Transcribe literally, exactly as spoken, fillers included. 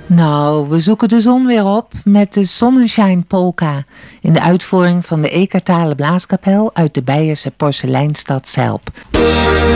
Nou, we zoeken de zon weer op met de Sonnenschein Polka in de uitvoering van de Ekertale Blaaskapel uit de Beierse porseleinstad Zelp.